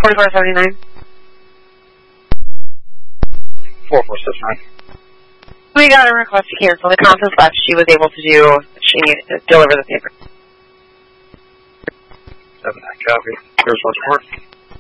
4479. 4469. We got a request to cancel. The conference left. She was able to she needed to deliver the paper. 7 copy. Here's what's work.